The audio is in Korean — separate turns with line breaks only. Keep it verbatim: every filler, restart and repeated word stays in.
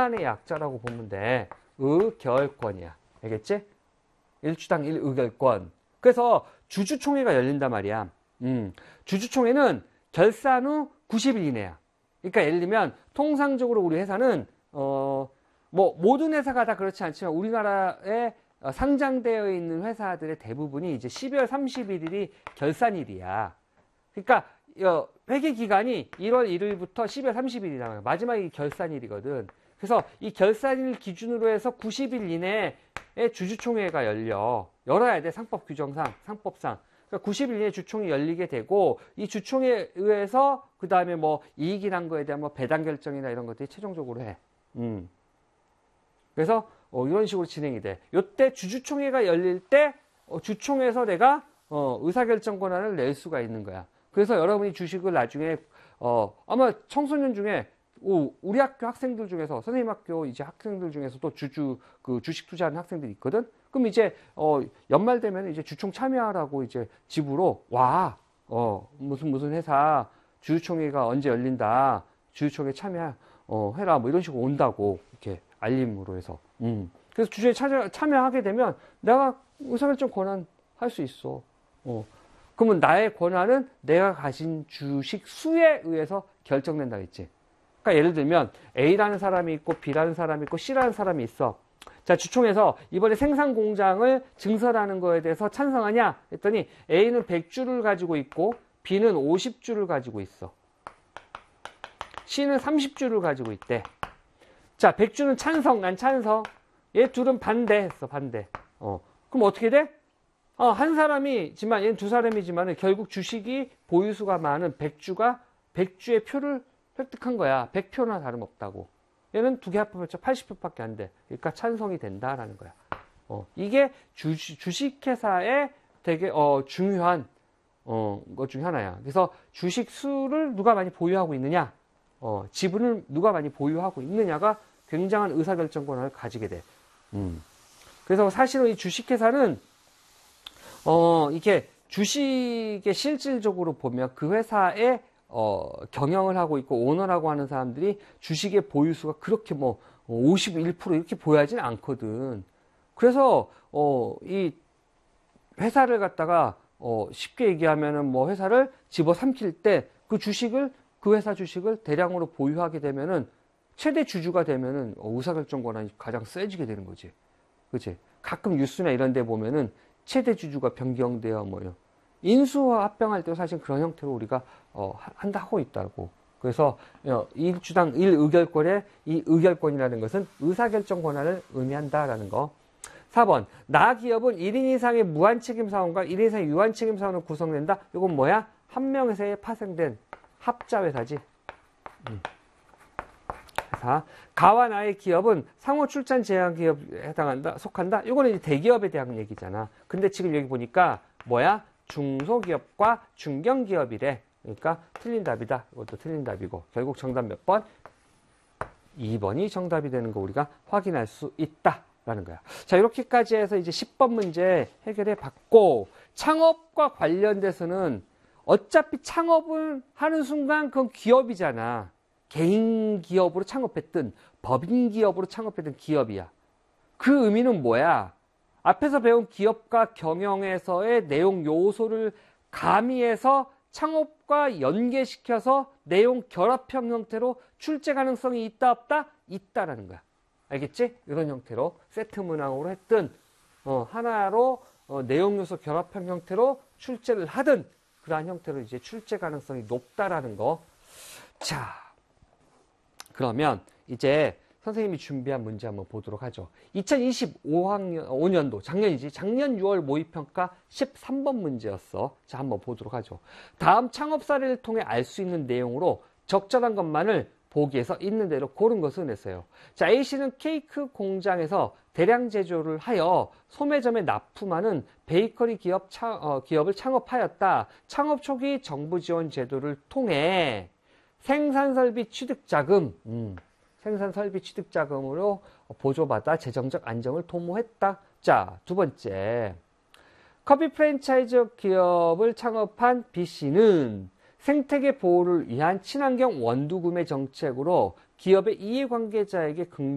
분란의 약자라고 보면 돼. 의결권이야. 알겠지? 일주당 일 의결권. 그래서 주주총회가 열린단 말이야. 음, 주주총회는 결산 후 구십 일 이내야. 그러니까 예를 들면 통상적으로 우리 회사는 어, 뭐 모든 회사가 다 그렇지 않지만 우리나라에 상장되어 있는 회사들의 대부분이 이제 십이월 삼십일일이 결산일이야. 그러니까 회계 기간이 일월 일일부터 십이월 삼십일이란 마지막이 결산일이거든. 그래서 이 결산일 기준으로 해서 구십 일 이내에 주주총회가 열려. 열어야 돼. 상법 규정상, 상법상. 그러니까 구십 일 이내에 주총이 열리게 되고, 이 주총에 의해서 그 다음에 뭐 이익이 난 거에 대한 뭐 배당 결정이나 이런 것들이 최종적으로 해. 음. 그래서 어, 이런 식으로 진행이 돼. 요때 주주총회가 열릴 때 어, 주총에서 내가 어, 의사결정 권한을 낼 수가 있는 거야. 그래서 여러분이 주식을 나중에 어, 아마 청소년 중에 오, 우리 학교 학생들 중에서 선생님 학교 이제 학생들 중에서도 주주 그 주식 투자하는 학생들이 있거든. 그럼 이제 어, 연말 되면 이제 주총 참여하라고 이제 집으로 와. 어, 무슨 무슨 회사 주주총회가 언제 열린다. 주주총회 참여 어, 해라. 뭐 이런 식으로 온다고 이렇게 알림으로 해서. 음. 그래서 주주에 참여, 참여하게 되면 내가 의사결정 권한 할 수 있어. 어. 그러면 나의 권한은 내가 가진 주식 수에 의해서 결정된다 했지. 그러니까 예를 들면 A라는 사람이 있고 B라는 사람이 있고 C라는 사람이 있어. 자, 주총에서 이번에 생산 공장을 증설하는 거에 대해서 찬성하냐 했더니 A는 백 주를 가지고 있고 B는 오십 주를 가지고 있어. C는 삼십 주를 가지고 있대. 자, 백 주는 찬성, 난 찬성. 얘 둘은 반대했어, 반대. 어. 그럼 어떻게 돼? 어, 한 사람이지만, 얘는 두 사람이지만, 결국 주식이 보유수가 많은 백 주가 백 주의 표를 획득한 거야. 백 표나 다름없다고. 얘는 두 개 합하면 팔십 표밖에 안 돼. 그러니까 찬성이 된다라는 거야. 어, 이게 주, 주식회사의 되게, 어, 중요한, 어, 것 중에 하나야. 그래서 주식 수를 누가 많이 보유하고 있느냐, 어, 지분을 누가 많이 보유하고 있느냐가 굉장한 의사결정 권한을 가지게 돼. 음. 그래서 사실은 이 주식회사는, 어, 이게 주식에 실질적으로 보면 그 회사의 어, 경영을 하고 있고 오너라고 하는 사람들이 주식의 보유수가 그렇게 뭐 오십일 퍼센트 이렇게 보여야지는 않거든. 그래서 어, 이 회사를 갖다가 어, 쉽게 얘기하면은 뭐 회사를 집어삼킬 때 그 주식을 그 회사 주식을 대량으로 보유하게 되면은 최대 주주가 되면은 의사결정 권한이 가장 세지게 되는 거지. 그치? 가끔 뉴스나 이런 데 보면은 최대 주주가 변경되어 뭐요. 인수와 합병할 때도 사실 그런 형태로 우리가 어, 한다 하고 있다고. 그래서 어, 일주당 일 의결권의 이 의결권이라는 것은 의사결정 권한을 의미한다라는 거. 사 번. 나 기업은 일 인 이상의 무한책임 사원과 일 인 이상의 유한책임 사원으로 구성된다. 이건 뭐야? 한 명에서에 파생된 합자회사지. 음. 회사. 가와 나의 기업은 상호 출산 제한 기업에 해당한다, 속한다. 이거는 이제 대기업에 대한 얘기잖아. 근데 지금 여기 보니까 뭐야? 중소기업과 중견기업이래. 그러니까 틀린 답이다. 이것도 틀린 답이고. 결국 정답 몇 번? 이 번이 정답이 되는 거 우리가 확인할 수 있다라는 거야. 자, 이렇게까지 해서 이제 십 번 문제 해결해 봤고, 창업과 관련돼서는 어차피 창업을 하는 순간 그건 기업이잖아. 개인 기업으로 창업했든 법인 기업으로 창업했든 기업이야. 그 의미는 뭐야? 앞에서 배운 기업가 경영에서의 내용 요소를 가미해서 창업과 연계시켜서 내용 결합형 형태로 출제 가능성이 있다 없다? 있다라는 거야. 알겠지? 이런 형태로 세트 문항으로 했든 어, 하나로 어, 내용 요소 결합형 형태로 출제를 하든 그러한 형태로 이제 출제 가능성이 높다라는 거. 자, 그러면 이제 선생님이 준비한 문제 한번 보도록 하죠. 이천이십오 학년, 오 년도, 작년이지. 작년 유월 모의평가 십삼 번 문제였어. 자, 한번 보도록 하죠. 다음 창업 사례를 통해 알 수 있는 내용으로 적절한 것만을 보기에서 있는 대로 고른 것을 냈어요. 자, A씨는 케이크 공장에서 대량 제조를 하여 소매점에 납품하는 베이커리 기업 차, 어, 기업을 창업하였다. 창업 초기 정부 지원 제도를 통해 생산설비 취득자금, 음, 생산설비 취득자금으로 보조받아 재정적 안정을 도모했다. 자, 두 번째. 커피 프랜차이즈 기업을 창업한 B씨는 생태계 보호를 위한 친환경 원두 구매 정책으로 기업의 이해관계자에게 긍